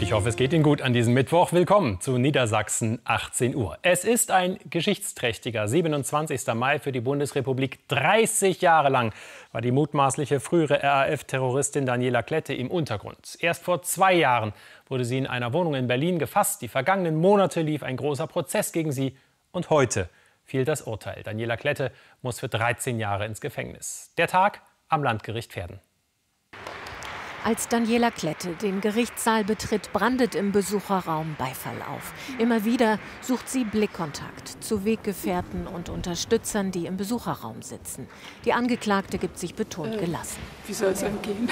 Ich hoffe, es geht Ihnen gut an diesem Mittwoch. Willkommen zu Niedersachsen 18 Uhr. Es ist ein geschichtsträchtiger 27. Mai für die Bundesrepublik. 30 Jahre lang war die mutmaßliche frühere RAF-Terroristin Daniela Klette im Untergrund. Erst vor 2 Jahren wurde sie in einer Wohnung in Berlin gefasst. Die vergangenen Monate lief ein großer Prozess gegen sie. Und heute fiel das Urteil. Daniela Klette muss für 13 Jahre ins Gefängnis. Der Tag am Landgericht Verden. Als Daniela Klette den Gerichtssaal betritt, brandet im Besucherraum Beifall auf. Immer wieder sucht sie Blickkontakt zu Weggefährten und Unterstützern, die im Besucherraum sitzen. Die Angeklagte gibt sich betont gelassen. Wie soll es einem gehen?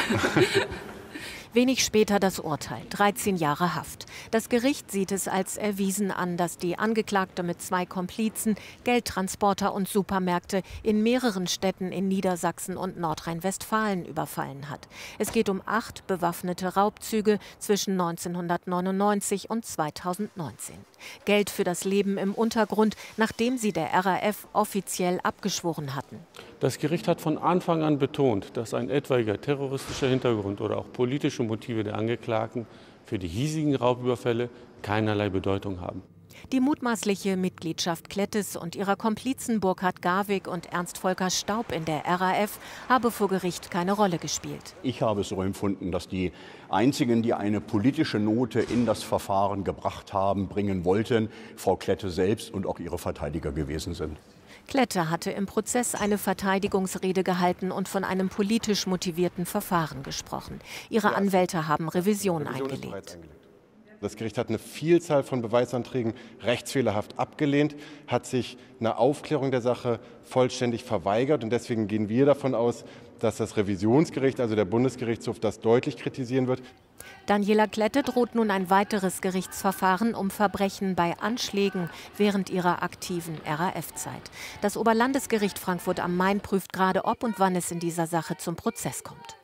Wenig später das Urteil, 13 Jahre Haft. Das Gericht sieht es als erwiesen an, dass die Angeklagte mit 2 Komplizen Geldtransporter und Supermärkte in mehreren Städten in Niedersachsen und Nordrhein-Westfalen überfallen hat. Es geht um 8 bewaffnete Raubzüge zwischen 1999 und 2019. Geld für das Leben im Untergrund, nachdem sie der RAF offiziell abgeschworen hatten. Das Gericht hat von Anfang an betont, dass ein etwaiger terroristischer Hintergrund oder auch politische Motive der Angeklagten für die hiesigen Raubüberfälle keinerlei Bedeutung haben. Die mutmaßliche Mitgliedschaft Klettes und ihrer Komplizen Burkhard Garwig und Ernst Volker Staub in der RAF habe vor Gericht keine Rolle gespielt. Ich habe es so empfunden, dass die einzigen, die eine politische Note in das Verfahren gebracht haben, bringen wollten, Frau Klette selbst und auch ihre Verteidiger gewesen sind. Klette hatte im Prozess eine Verteidigungsrede gehalten und von einem politisch motivierten Verfahren gesprochen. Ihre Anwälte haben Revision eingelegt. Das Gericht hat eine Vielzahl von Beweisanträgen rechtsfehlerhaft abgelehnt, hat sich eine Aufklärung der Sache vollständig verweigert. Und deswegen gehen wir davon aus, dass das Revisionsgericht, also der Bundesgerichtshof, das deutlich kritisieren wird. Daniela Klette droht nun ein weiteres Gerichtsverfahren um Verbrechen bei Anschlägen während ihrer aktiven RAF-Zeit. Das Oberlandesgericht Frankfurt am Main prüft gerade, ob und wann es in dieser Sache zum Prozess kommt.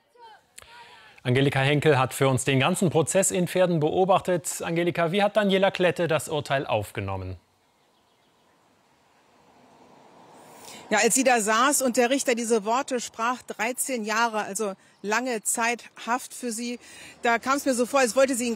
Angelika Henkel hat für uns den ganzen Prozess in Verden beobachtet. Angelika, wie hat Daniela Klette das Urteil aufgenommen? Ja, als sie da saß und der Richter diese Worte sprach, 13 Jahre, also lange Zeit Haft für sie, da kam es mir so vor, als wollte sie ihn